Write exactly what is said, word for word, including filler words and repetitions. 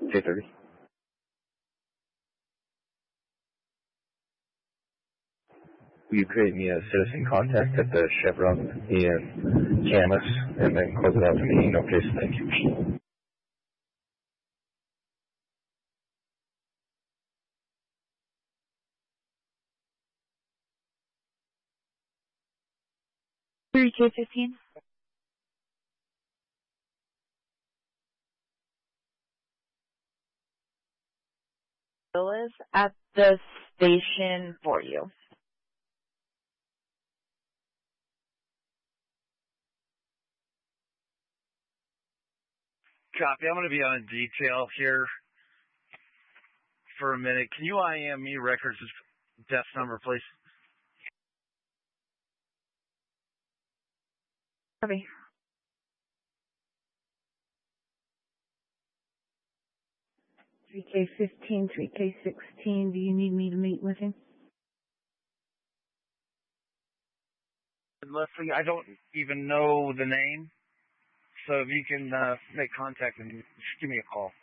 J thirty. Will you create me a citizen contact at the Chevron in Camas and then close it out to me? No case, thank you. three K fifteen. Is at the station for you. Copy. I'm going to be on detail here for a minute. Can you I M me records' death number, please? Copy. three K fifteen, three K sixteen. Do you need me to meet with him? Leslie, I don't even know the name, so if you can uh, make contact and just give me a call.